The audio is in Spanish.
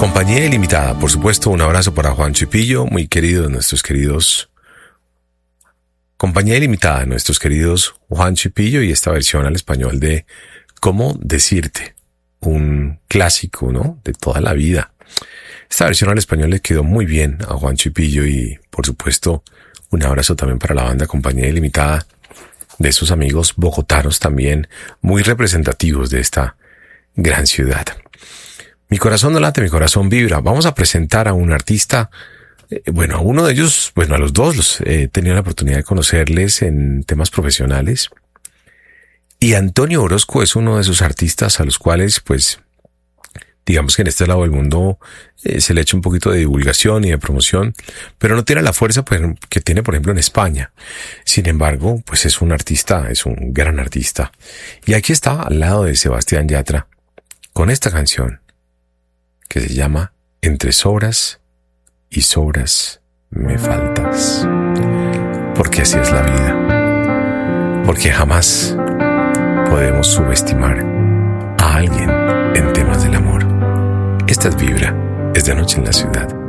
Compañía ilimitada, por supuesto, un abrazo para Juan Chipillo, muy querido de nuestros queridos. Compañía ilimitada de nuestros queridos Juan Chipillo y esta versión al español de ¿Cómo decirte? Un clásico, ¿no? De toda la vida. Esta versión al español le quedó muy bien a Juan Chipillo y, por supuesto, un abrazo también para la banda Compañía ilimitada, de esos amigos bogotanos también, muy representativos de esta gran ciudad. Mi corazón no late, mi corazón vibra. Vamos a presentar a un artista, a uno de ellos, a los dos he tenido la oportunidad de conocerles en temas profesionales. Y Antonio Orozco es uno de esos artistas a los cuales, digamos que en este lado del mundo se le echa un poquito de divulgación y de promoción, pero no tiene la fuerza que tiene, por ejemplo, en España. Sin embargo, es un artista, es un gran artista. Y aquí está, al lado de Sebastián Yatra, con esta canción que se llama Entre sobras y sobras me faltas. Porque así es la vida. Porque jamás podemos subestimar a alguien en temas del amor. Esta es Vibra, es de Noche en la Ciudad.